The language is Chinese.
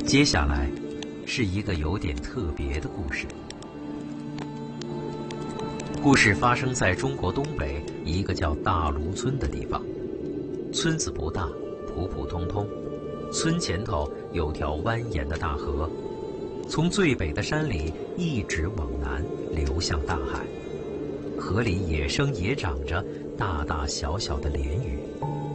接下来是一个有点特别的故事。故事发生在中国东北一个叫大芦村的地方。村子不大，普普通通。村前头有条蜿蜒的大河，从最北的山里一直往南流向大海。河里野生也长着大大小小的鲢鱼，